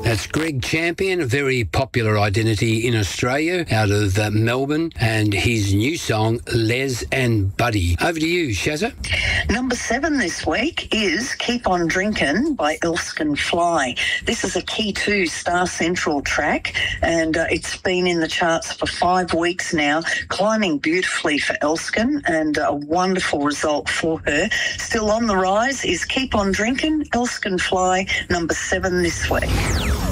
That's Greg Champion, a very popular identity in Australia, out of Melbourne, and his new song, Les and Buddy. Over to you, Shazza. Number 7 this week is Keep On Drinkin' by Elskin Fly. This is a Key 2 Star Central track, and it's been in the charts for 5 weeks now, climbing beautifully for Elskin, and a wonderful result for her. Still on the rise is Keep On Drinkin', Elskin Fly, number 7 this week.